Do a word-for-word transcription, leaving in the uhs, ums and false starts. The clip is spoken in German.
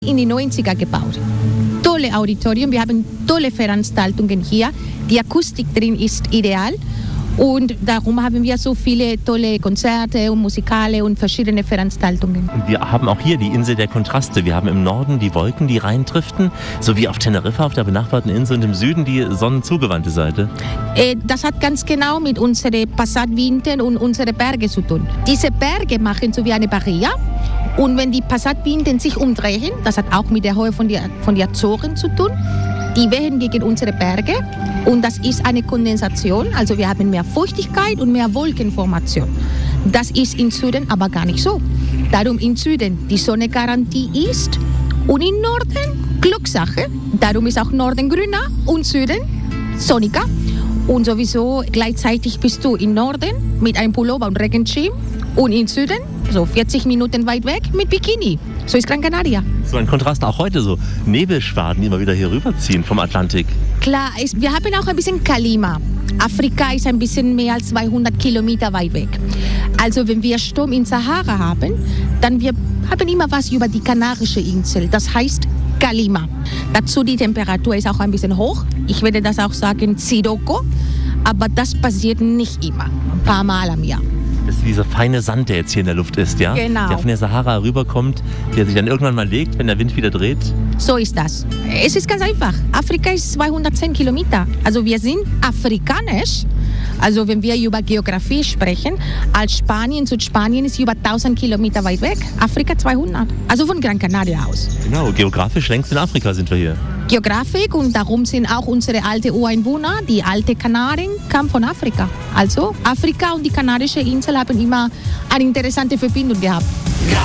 in die neunziger gebaut. Tolle Auditorium, wir haben tolle Veranstaltungen hier. Die Akustik drin ist ideal und darum haben wir so viele tolle Konzerte und Musikale und verschiedene Veranstaltungen. Wir haben auch hier die Insel der Kontraste. Wir haben im Norden die Wolken, die reindriften, sowie auf Teneriffa, auf der benachbarten Insel, und im Süden die sonnenzugewandte Seite. Äh, das hat ganz genau mit unseren Passatwinden und unseren Bergen zu tun. Diese Berge machen so wie eine Barriere. Und wenn die Passatwinden sich umdrehen, das hat auch mit der Höhe von den von die Azoren zu tun, die wehen gegen unsere Berge und das ist eine Kondensation, also wir haben mehr Feuchtigkeit und mehr Wolkenformation. Das ist im Süden aber gar nicht so. Darum im Süden die Sonnegarantie ist und im Norden Glückssache. Darum ist auch Norden grüner und Süden sonniger. Und sowieso gleichzeitig bist du im Norden mit einem Pullover und Regenschirm und im Süden, so vierzig Minuten weit weg, mit Bikini. So ist Gran Canaria. So ein Kontrast auch heute, so Nebelschwaden, die immer wieder hier rüberziehen vom Atlantik. Klar, es, wir haben auch ein bisschen Klima. Afrika ist ein bisschen mehr als zweihundert Kilometer weit weg. Also wenn wir Sturm in Sahara haben, dann wir haben immer was über die Kanarische Insel. Das heißt Kalima. Dazu die Temperatur ist auch ein bisschen hoch. Ich würde das auch sagen Sirocco. Aber das passiert nicht immer. Ein paar Mal am Jahr. Das ist dieser feine Sand, der jetzt hier in der Luft ist, ja? Genau. Der von der Sahara rüberkommt, der sich dann irgendwann mal legt, wenn der Wind wieder dreht. So ist das. Es ist ganz einfach. Afrika ist zweihundertzehn Kilometer. Also wir sind afrikanisch. Also wenn wir über Geografie sprechen, als Spanien, Südspanien ist über tausend Kilometer weit weg. Afrika zweihundert. Also von Gran Canaria aus. Genau, geografisch längst in Afrika sind wir hier. Geografik und darum sind auch unsere alten Ureinwohner, die alte Kanaren, kamen von Afrika. Also Afrika und die Kanarische Insel haben immer eine interessante Verbindung gehabt.